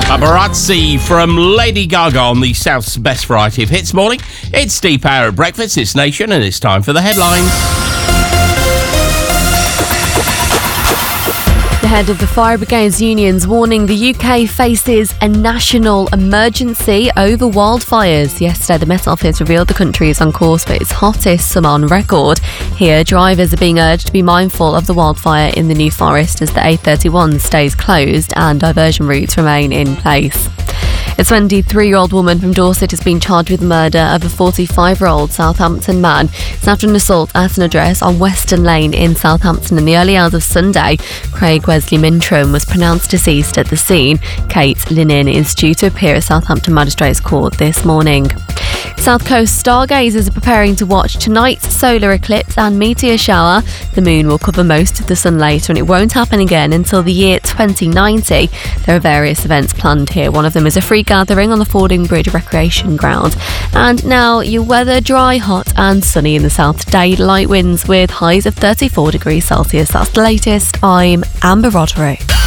Paparazzi from Lady Gaga on the South's best variety of hits morning. It's Deep Hour at breakfast, it's Nation, and it's time for the headlines. The head of the Fire Brigades Union's warning the UK faces a national emergency over wildfires. Yesterday, the Met Office revealed the country is on course for its hottest summer on record. Here, drivers are being urged to be mindful of the wildfire in the New Forest as the A31 stays closed and diversion routes remain in place. A 23-year-old woman from Dorset has been charged with the murder of a 45-year-old Southampton man. It's after an assault at an address on Western Lane in Southampton in the early hours of Sunday. Craig Wesley Mintram was pronounced deceased at the scene. Kate Linen is due to appear at Southampton Magistrates Court this morning. South Coast stargazers are preparing to watch tonight's solar eclipse and meteor shower. The moon will cover most of the sun later and it won't happen again until the year 2090. There are various events planned here. One of them is a free gathering on the Fording Bridge recreation ground. And now your weather: dry, hot and sunny in the south today. Light winds with highs of 34 degrees Celsius. That's the latest. I'm Amber Roderick.